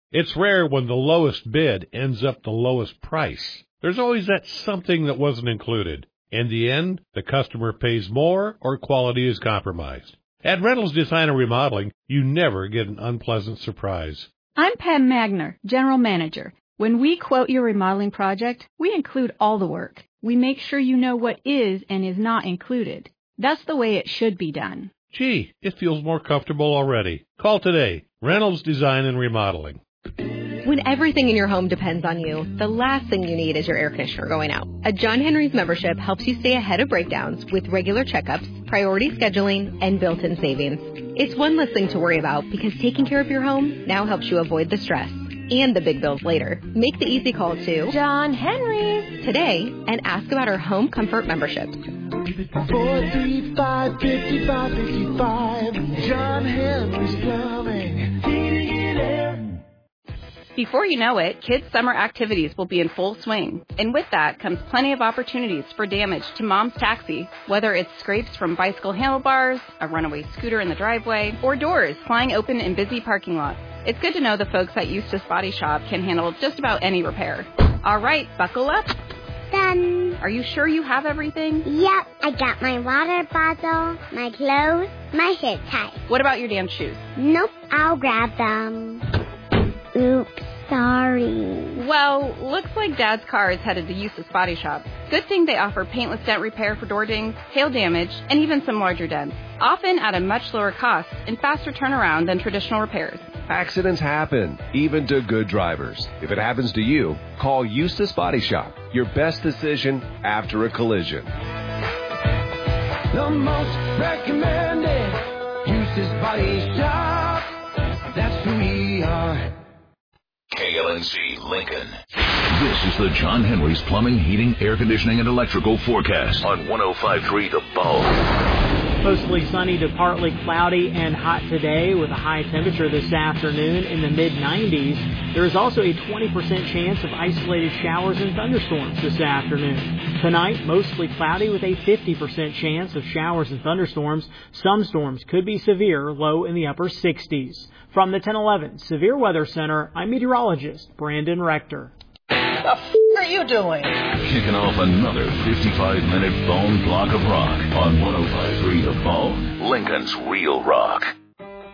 It's rare when the lowest bid ends up the lowest price. There's always that something that wasn't included. In the end, the customer pays more or quality is compromised. At Reynolds Design and Remodeling, you never get an unpleasant surprise. I'm Pam Magner, General Manager. When we quote your remodeling project, we include all the work. We make sure you know what is and is not included. That's the way it should be done. Gee, it feels more comfortable already. Call today, Reynolds Design and Remodeling. When everything in your home depends on you, the last thing you need is your air conditioner going out. A John Henry's membership helps you stay ahead of breakdowns with regular checkups, priority scheduling, and built-in savings. It's one less thing to worry about because taking care of your home now helps you avoid the stress and the big bills later. Make the easy call to John Henry's today and ask about our home comfort memberships. 435-5555, John Henry's Plumbing, heating and air. Before you know it, kids' summer activities will be in full swing. And with that comes plenty of opportunities for damage to Mom's Taxi, whether it's scrapes from bicycle handlebars, a runaway scooter in the driveway, or doors flying open in busy parking lots. It's good to know the folks at Eustace Body Shop can handle just about any repair. All right, buckle up. Done. Are you sure you have everything? Yep, I got my water bottle, my clothes, my zip tie. What about your damn shoes? Nope, I'll grab them. Oops, sorry. Well, looks like Dad's car is headed to Eustace Body Shop. Good thing they offer paintless dent repair for door dings, hail damage, and even some larger dents. Often at a much lower cost and faster turnaround than traditional repairs. Accidents happen, even to good drivers. If it happens to you, call Eustace Body Shop. Your best decision after a collision. The most recommended Eustace Body Shop. That's who we are. KLNC Lincoln. This is the John Henry's Plumbing, Heating, Air Conditioning, and Electrical forecast on 105.3 The Bone. Mostly sunny to partly cloudy and hot today with a high temperature this afternoon in the mid-90s. There is also a 20% chance of isolated showers and thunderstorms this afternoon. Tonight, mostly cloudy with a 50% chance of showers and thunderstorms. Some storms could be severe, low in the upper 60s. From the 1011 Severe Weather Center, I'm meteorologist Brandon Rector. What the are you doing? Kicking off another 55-minute Bone block of rock on 105.3 The Bone, Lincoln's Real Rock.